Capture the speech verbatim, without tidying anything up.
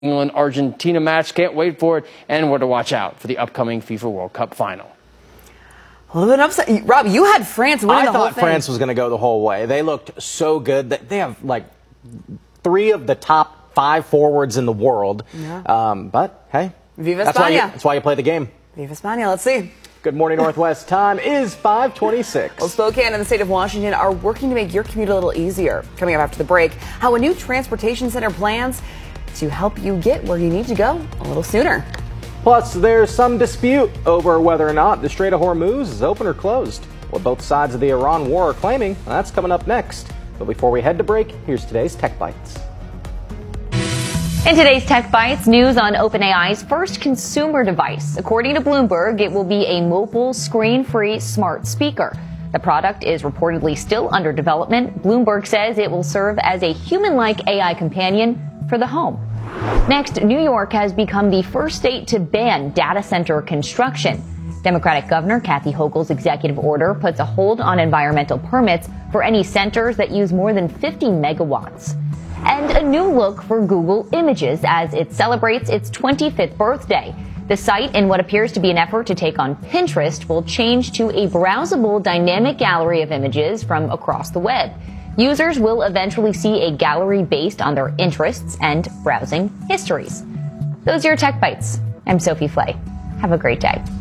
England Argentina match. Can't wait for it, and where to watch out for the upcoming FIFA World Cup final. A little bit upset. Rob, you had France winning I the whole thought thing. France was going to go the whole way. They looked so good. They have like three of the top five forwards in the world. Yeah. Um, but hey, Viva that's why, you, España. that's why you play the game. Viva España. Let's see. Good morning, Northwest. Time is five twenty-six. Well, Spokane and the state of Washington are working to make your commute a little easier. Coming up after the break, how a new transportation center plans to help you get where you need to go a little sooner. Plus, there's some dispute over whether or not the Strait of Hormuz is open or closed. What both sides of the Iran war are claiming, that's coming up next. But before we head to break, here's today's Tech Bites. In today's Tech Bites, news on OpenAI's first consumer device. According to Bloomberg, it will be a mobile, screen-free smart speaker. The product is reportedly still under development. Bloomberg says it will serve as a human-like A I companion for the home. Next, New York has become the first state to ban data center construction. Democratic Governor Kathy Hochul's executive order puts a hold on environmental permits for any centers that use more than fifty megawatts. And a new look for Google Images as it celebrates its twenty-fifth birthday. The site, in what appears to be an effort to take on Pinterest, will change to a browsable dynamic gallery of images from across the web. Users will eventually see a gallery based on their interests and browsing histories. Those are your Tech Bites. I'm Sophie Flay. Have a great day.